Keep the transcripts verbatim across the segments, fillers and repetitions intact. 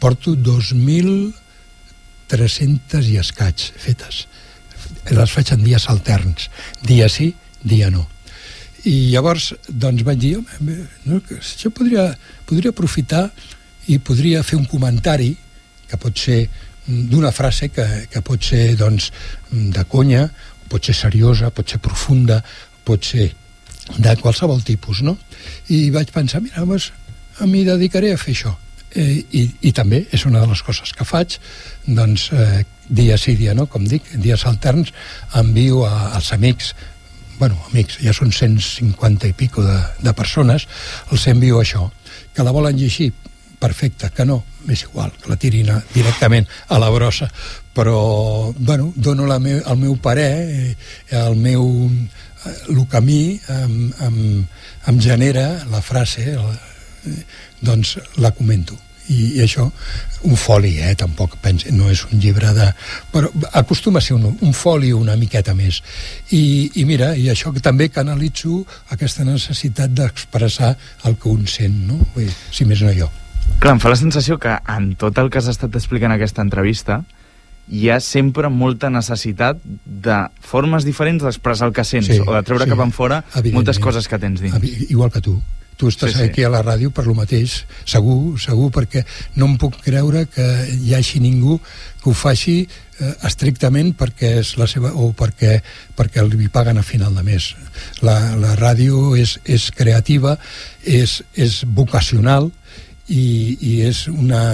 porto dos mil tres-centes i escaig fetes. Les faig en dies alterns, dia sí, dia no. I llavors doncs vaig dir, home, no, jo podria, podria aprofitar i podria fer un comentari que pot ser d'una frase que, que pot ser doncs, de conya, pot ser seriosa, pot ser profunda, pot ser de qualsevol tipus, no? I vaig pensar, mira, doncs, m'hi dedicaré a fer això. Eh, i, i també és una de les coses que faig, doncs eh, dia sí, dia no, com dic, dies alterns, envio a, als amics, bueno, amics, ja són cent cinquanta i pico de, de persones, els envio això, que la volen llegir, perfecte, que no, m'és igual, que la tirin a, directament a la brossa, però, bueno, dono la meu, el meu parer, eh, el meu, el que a mi em, em, em genera la frase, el, doncs la comento. I, i això, un foli, eh, tampoc pensi, no és un llibre de... però acostuma a ser un, un foli una miqueta més. I, i mira, i això que també canalitzo aquesta necessitat d'expressar el que un sent, no? Vull dir, si més no jo. Clar, em fa la sensació que en tot el que has estat explicant en aquesta entrevista hi ha sempre molta necessitat de formes diferents d'expressar el que sents, sí, o de treure sí, cap enfora moltes coses que tens dins. Igual que tu. Tu estàs sí, sí. aquí a la ràdio per lo mateix, segur, segur, perquè no em puc creure que hi hagi ningú que ho faci eh, estrictament perquè és la seva, o perquè, perquè li paguen a final de mes. La, la ràdio és, és creativa, és, és vocacional i, i és una...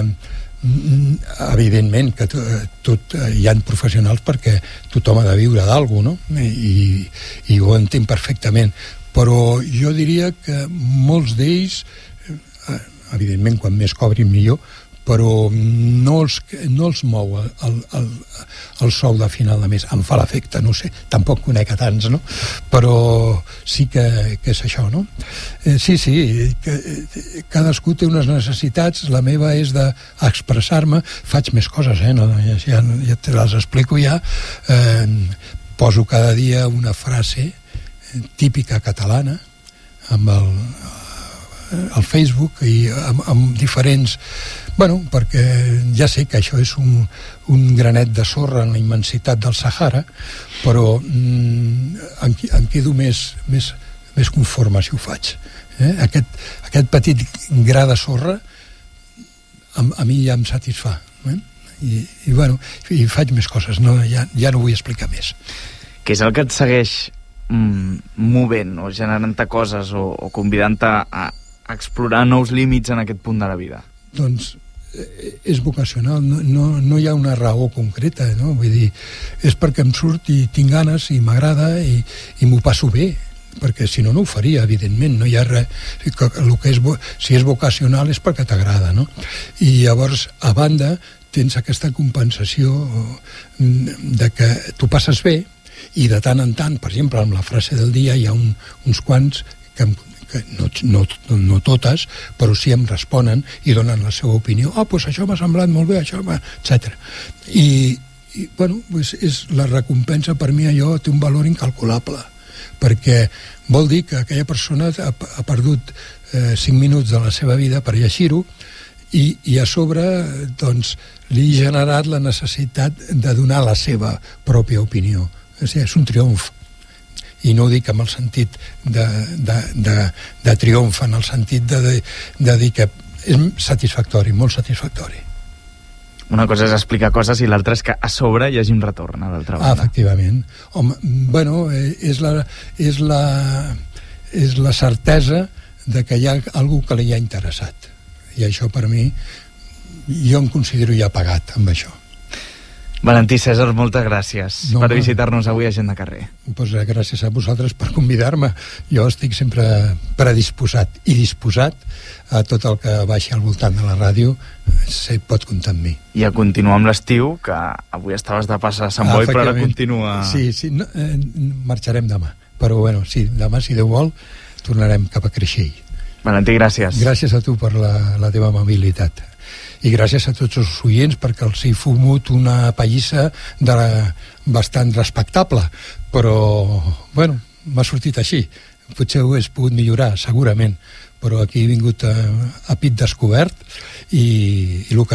evidentment que tot, hi ha professionals perquè tothom ha de viure d'algú, no? I, i ho entenc perfectament, però jo diria que molts d'ells, evidentment quan més cobrin millor, però no els, no els mou el, el, el sou de final de mes. Em fa l'efecte, no sé, tampoc conec a tants, no? Però sí que, que és això, no? Eh, sí, sí, que, cadascú té unes necessitats, la meva és d'expressar-me, faig més coses, eh? No, ja, ja te les explico ja. Eh, poso cada dia una frase típica catalana amb el, el Facebook i amb, amb diferents... Bueno, perquè ja sé que això és un, un granet de sorra en la immensitat del Sahara, però mm, em, em quedo més, més, més conforme si ho faig. Eh? Aquest, aquest petit gra de sorra a, a mi ja em satisfà. Eh? I, i, bueno, i faig més coses, no, ja, ja no vull explicar més. Què és el que et segueix movent o generant-te coses o, o convidant-te a explorar nous límits en aquest punt de la vida? Doncs és vocacional, no, no, no hi ha una raó concreta, no? Vull dir, és perquè em surt i tinc ganes i m'agrada i, i m'ho passo bé, perquè si no, no ho faria, evidentment, no hi ha res, el que és, si és vocacional és perquè t'agrada, no? I llavors, a banda, tens aquesta compensació de que tu passes bé i de tant en tant, per exemple, amb la frase del dia hi ha un, uns quants que, que no, no, no totes, però sí em responen i donen la seva opinió. Ah, doncs això m'ha semblat molt bé, això, etcètera. I, i bueno, doncs és la recompensa per mi, allò té un valor incalculable, perquè vol dir que aquella persona ha, ha perdut eh, cinc minuts de la seva vida per llegir-ho i, i a sobre, doncs, li ha generat la necessitat de donar la seva pròpia opinió. És, és un triomf, i no ho dic amb el sentit de, de, de, de triomf, en el sentit de, de, de dir que és satisfactori, molt satisfactori. Una cosa és explicar coses i l'altra és que a sobre hi hagi un retorn a l'altra banda. Ah, efectivament. Home, bueno, és la, és la, és la certesa de que hi ha algú que li ha interessat, i això per mi jo em considero ja pagat amb això. Valentí Cèsar, moltes gràcies no, per visitar-nos avui a Gent de Carrer. Pues, gràcies a vosaltres per convidar-me. Jo estic sempre predisposat i disposat a tot el que baixi al voltant de la ràdio, se pot comptar amb mi. I a continuar amb l'estiu, que avui estaves de pas a Sant Boi, però ara continua... Sí, sí, no, eh, marxarem demà, però bueno, sí, demà, si Déu vol, tornarem cap a Creixell. Valentí, gràcies. Gràcies a tu per la, la teva amabilitat. I gràcies a tots els oients perquè els he fumut una pallissa de la, bastant respectable, però bueno, m'ha sortit així. Potser ho hagués pogut millorar, segurament, però aquí he vingut a, a pit descobert i, i el que